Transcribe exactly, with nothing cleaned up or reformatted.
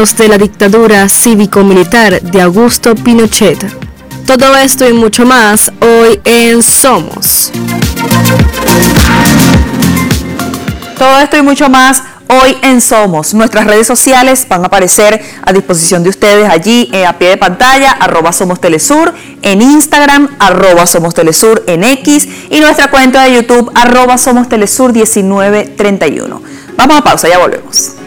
años de la dictadura cívico-militar de Augusto Pinochet. Todo esto y mucho más hoy en Somos. Todo esto y mucho más hoy en Somos. Nuestras redes sociales van a aparecer a disposición de ustedes allí eh, a pie de pantalla, arroba Somos Telesur, en Instagram, arroba Somos Telesur, en X, y nuestra cuenta de YouTube, arroba Somos Telesur diecinueve treinta y uno. Vamos a pausa, ya volvemos.